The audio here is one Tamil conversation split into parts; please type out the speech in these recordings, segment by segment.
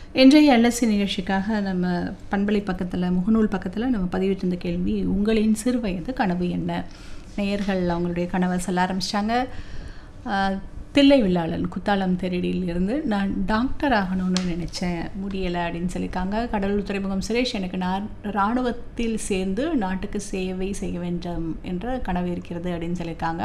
இன்றைய எல்எஸ்சி நிகழ்ச்சிக்காக நம்ம பண்பலை பக்கத்தில் முகநூல் பக்கத்தில் நம்ம பதிவிட்டிருந்த கேள்வி, உங்களின் சிறு வயது கனவு என்ன? நேயர்கள் அவங்களுடைய கனவை சொல்ல ஆரம்பிச்சிட்டாங்க. தில்லை வில்லாளன் குத்தாலம் தெரடியிலிருந்து, நான் டாக்டர் ஆகணும்னு நினச்சேன், முடியலை அப்படின்னு சொல்லியிருக்காங்க. கடலூர் துறைமுகம் சுரேஷ், எனக்கு இராணுவத்தில் சேர்ந்து நாட்டுக்கு சேவை செய்ய வேண்டும் என்ற கனவு இருக்கிறது அப்படின்னு சொல்லியிருக்காங்க.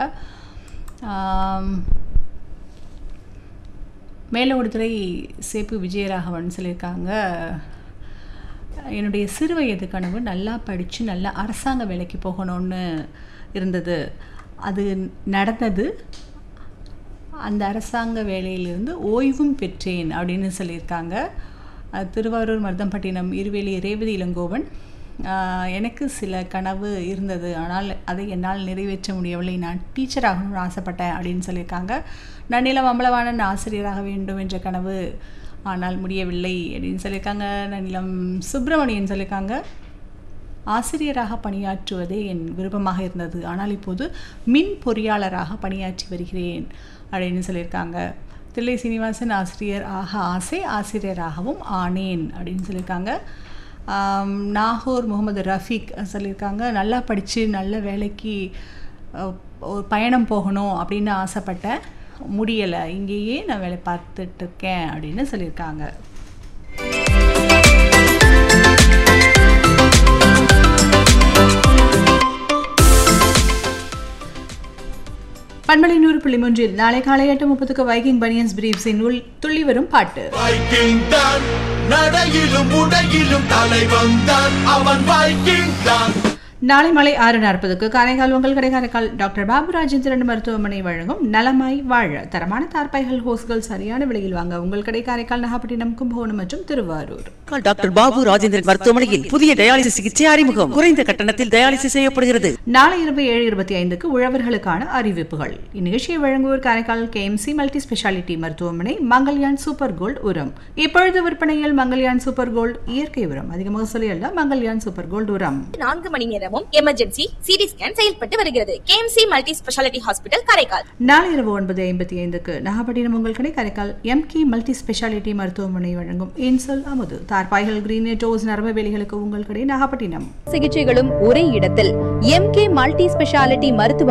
மேலோடுதுறை சேப்பு விஜயராகவன் சொல்லியிருக்காங்க, என்னுடைய சிறு வயது கனவு நல்லா படித்து நல்லா அரசாங்க வேலைக்கு போகணும்னு இருந்தது. அது நடந்தது. அந்த அரசாங்க வேலையிலிருந்து ஓய்வும் பெற்றேன் அப்படின்னு சொல்லியிருக்காங்க. திருவாரூர் மருதம்பட்டினம் இருவேலி ரேவதி இளங்கோவன், எனக்கு சில கனவு இருந்தது, ஆனால் அதை என்னால் நிறைவேற்ற முடியவில்லை, நான் டீச்சர் ஆகணும்னு ஆசைப்பட்டேன் அப்படின்னு சொல்லியிருக்காங்க. நன்னிலம் அம்பலவாணன், ஆசிரியராக வேண்டும் என்ற கனவு, ஆனால் முடியவில்லை அப்படின்னு சொல்லியிருக்காங்க. நன்னிலம் சுப்பிரமணியன் சொல்லியிருக்காங்க, ஆசிரியராக பணியாற்றுவதே என் விருப்பமாக இருந்தது, ஆனால் இப்போது மின் பொறியாளராக பணியாற்றி வருகிறேன் அப்படின்னு சொல்லியிருக்காங்க. தில்லை சீனிவாசன், ஆசிரியர் ஆக ஆசை, ஆசிரியராகவும் ஆனேன் அப்படின்னு சொல்லியிருக்காங்க. நாகூர் முகமது ரஃபீக் சொல்லியிருக்காங்க, நல்லா படித்து நல்ல வேலைக்கு ஒரு பயணம் போகணும் அப்படின்னு ஆசைப்பட்டேன், முடியலை, இங்கேயே நான் வேலை பார்த்துட்ருக்கேன் அப்படின்னு சொல்லியிருக்காங்க. பண்பலை 100.3 நாளை காலை 8:30 வைக்கிங் பனியன்ஸ் பிரீப்ஸின் துள்ளி வரும் பாட்டு. நாளை மாலை 6:40 காரைக்கால் உங்கள் கடை காரைக்கால் டாக்டர் பாபு ராஜேந்திரன் மருத்துவமனை வழங்கும் நலமாய் வாழ, தரமான தார்பாய்கள் ஹோஸ்கள் சரியான விலையில் வாங்க உங்கள் கடை காரைக்கால், நாகப்பட்டினம், கும்பகோணம் மற்றும் திருவாரூர். டாக்டர் பாபு ராஜேந்திரன் மருத்துவமனையில் புதிய டயாலிசிஸ் சிகிச்சை அறிமுகம், குறைந்த கட்டணத்தில் டயாலிசிஸ் செய்யப்படுகிறது. நாளை இரவு 7:25 உழவர்களுக்கான அறிவிப்புகள். இந்நிகழ்ச்சியை வழங்குவோர் காரைக்கால் கேஎம்சி மல்டி ஸ்பெஷாலிட்டி மருத்துவமனை, மங்கல்யான் சூப்பர் கோல்டு உரம். இப்பொழுது விற்பனையில் மங்கல்யான் சூப்பர் கோல்டு இயற்கை உரம், அதிகமாக சொல்லியல்ல மங்கல்யான் சூப்பர் கோல்டு உரம். 4 மணி நேரம் எமர்ஜென்சி சிடி ஸ்கேன் செயல்பட்டு வருகிறது. KMC multi speciality hospital Karaikal. நாளை இரவு 9:55 நாகப்பட்டினம் உங்கள் கடை காரைக்கால் எம்கே மல்டி ஸ்பெஷாலிட்டி மருத்துவமனை வழங்கும் இன்சொல் அமுது, தார்பாய்கள், கிரீனேட் ஹவுஸ், நரம்பு வேலிகளுக்கு உங்கள் கடை நாகப்பட்டினம். சிகிச்சைகளும் ஒரே இடத்தில் எம்கே மல்டி ஸ்பெஷாலிட்டி மருத்துவ